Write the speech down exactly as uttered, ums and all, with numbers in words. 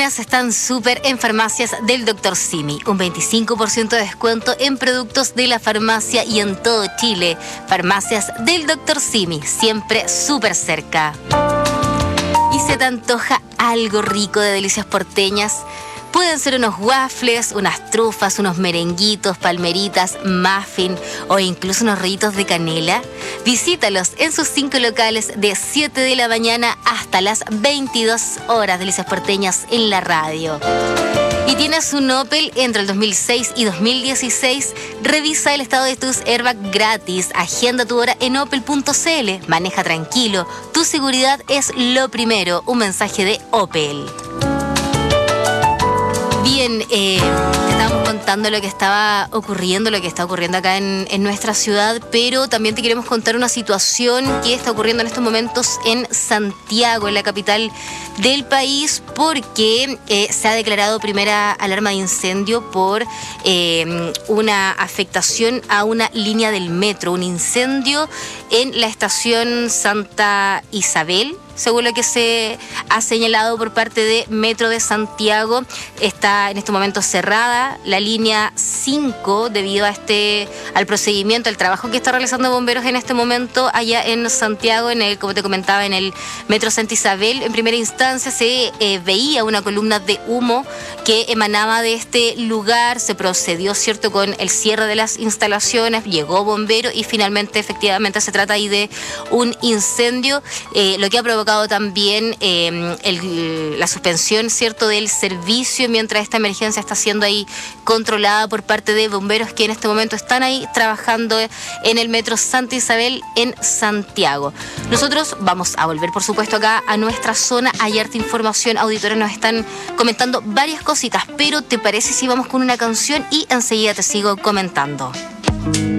porteñas están súper en farmacias del doctor Simi. Un veinticinco por ciento de descuento en productos de la farmacia y en todo Chile. Farmacias del doctor Simi, siempre súper cerca. ¿Y se te antoja algo rico de delicias porteñas? Pueden ser unos waffles, unas trufas, unos merenguitos, palmeritas, muffin o incluso unos rollitos de canela. Visítalos en sus cinco locales de siete de la mañana hasta las veintidós horas. Delicias porteñas en la radio. Y tienes un Opel entre el dos mil seis y dos mil dieciséis, revisa el estado de tus airbags gratis. Agenda tu hora en opel punto c l. Maneja tranquilo. Tu seguridad es lo primero. Un mensaje de Opel. Bien, eh, te estábamos contando lo que estaba ocurriendo, lo que está ocurriendo acá en, en nuestra ciudad, pero también te queremos contar una situación que está ocurriendo en estos momentos en Santiago, en la capital del país, porque eh, se ha declarado primera alarma de incendio por eh, una afectación a una línea del metro, un incendio en la estación Santa Isabel. Según lo que se ha señalado por parte de Metro de Santiago, está en este momento cerrada la línea cinco debido a este al procedimiento, al trabajo que está realizando bomberos en este momento allá en Santiago, en el, como te comentaba, en el Metro Santa Isabel. En primera instancia se eh, veía una columna de humo que emanaba de este lugar, se procedió, cierto, con el cierre de las instalaciones, llegó bombero y finalmente, efectivamente, se trata ahí de un incendio, eh, lo que ha provocado también eh, el, la suspensión, cierto, del servicio mientras esta emergencia está siendo ahí controlada por parte de bomberos que en este momento están ahí trabajando en el Metro Santa Isabel en Santiago. Nosotros vamos a volver, por supuesto, acá a nuestra zona. Hay harta información, auditores nos están comentando varias cositas, pero ¿te parece si vamos con una canción y enseguida te sigo comentando?